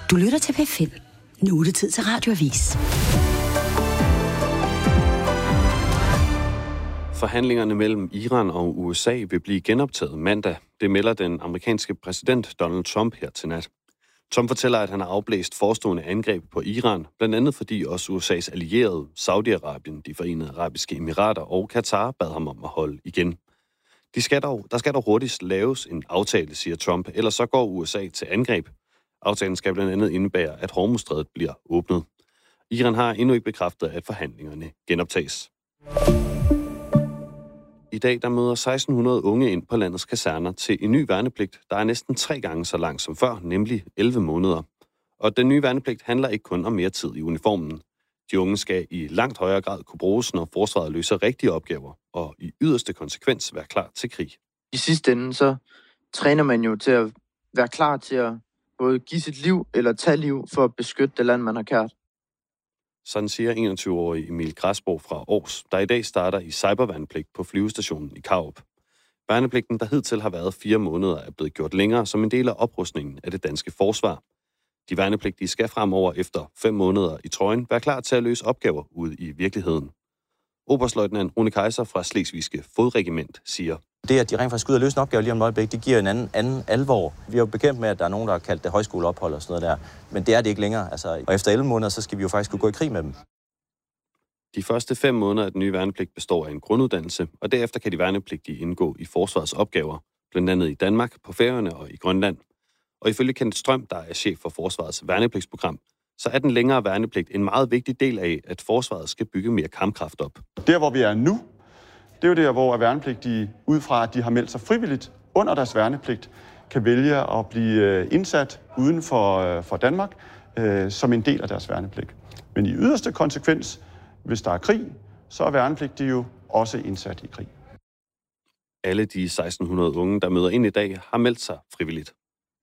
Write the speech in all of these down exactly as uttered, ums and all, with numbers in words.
Du lytter til P fem. Nu er det tid til Radioavis. Forhandlingerne mellem Iran og U S A vil blive genoptaget mandag. Det melder den amerikanske præsident Donald Trump her til nat. Trump fortæller, at han har afblæst forestående angreb på Iran, blandt andet fordi også U S A's allierede, Saudi-Arabien, de Forenede Arabiske Emirater og Katar bad ham om at holde igen. De skal dog, der skal dog hurtigst laves en aftale, siger Trump, ellers så går U S A til angreb. Aftalen skal blandt andet indebære, at Hormuzstrædet bliver åbnet. Iran har endnu ikke bekræftet, at forhandlingerne genoptages. I dag der møder seksten hundrede unge ind på landets kaserner til en ny værnepligt, der er næsten tre gange så lang som før, nemlig elleve måneder. Og den nye værnepligt handler ikke kun om mere tid i uniformen. De unge skal i langt højere grad kunne bruges, når forsvaret løser rigtige opgaver, og i yderste konsekvens være klar til krig. I sidste ende så træner man jo til at være klar til at både give sit liv eller tage liv for at beskytte det land, man har kært. Sådan siger enogtyve-årige Emil Græsborg fra Aarhus, der i dag starter i cyberværnepligt på flyvestationen i Karup. Værnepligten, der hidtil har været fire måneder, er blevet gjort længere som en del af oprustningen af det danske forsvar. De værnepligtige skal fremover efter fem måneder i trøjen være klar til at løse opgaver ude i virkeligheden. Oberstløjtnant Rune Kaiser fra Slesvigske Fodregiment siger: Det, at de rent faktisk skal ud og løse en opgave lige om et øjeblik, det giver en anden, anden alvor. Vi er jo bekendt med, at der er nogen, der har kaldt det højskoleophold og sådan noget der. Men det er det ikke længere. Altså, og efter elleve måneder, så skal vi jo faktisk kunne gå i krig med dem. De første fem måneder af den nye værnepligt består af en grunduddannelse, og derefter kan de værnepligtige indgå i forsvarets opgaver, blandt andet i Danmark, på Færøerne og i Grønland. Og ifølge Kenneth Strøm, der er chef for forsvarets værnepligtsprogram, så er den længere værnepligt en meget vigtig del af, at forsvaret skal bygge mere kampkraft op. Der, hvor vi er nu, det er jo der, hvor værnepligtige, ud fra at de har meldt sig frivilligt under deres værnepligt, kan vælge at blive indsat uden for, for Danmark øh, som en del af deres værnepligt. Men i yderste konsekvens, hvis der er krig, så er værnepligtige jo også indsat i krig. Alle de seksten hundrede unge, der møder ind i dag, har meldt sig frivilligt.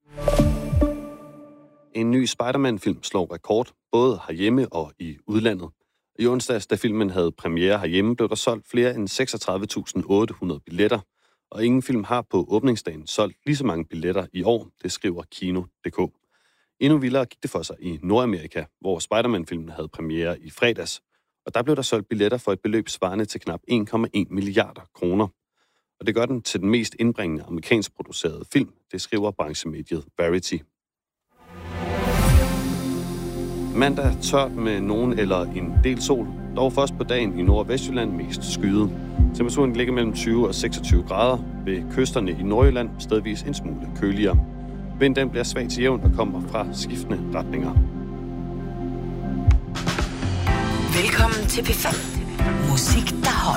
En ny Spider-Man-film slår rekord, både herhjemme og i udlandet. I onsdags, da filmen havde premiere herhjemme, blev der solgt flere end seksogtredive tusind otte hundrede billetter, og ingen film har på åbningsdagen solgt lige så mange billetter i år, det skriver Kino punktum d k. Endnu vildere gik det for sig i Nordamerika, hvor Spider-Man-filmen havde premiere i fredags, og der blev der solgt billetter for et beløb svarende til knap en komma en milliarder kroner. Og det gør den til den mest indbringende amerikansk producerede film, det skriver branchemediet Variety. Mandag tørt med nogen eller en del sol, dog først på dagen i Nord- og Vestjylland mest skyet. Temperaturen ligger mellem tyve og seksogtyve grader, ved kysterne i Nordjylland stedvis en smule køligere. Vinden bliver svag til jævn og kommer fra skiftende retninger. Velkommen til P fem. Musik, der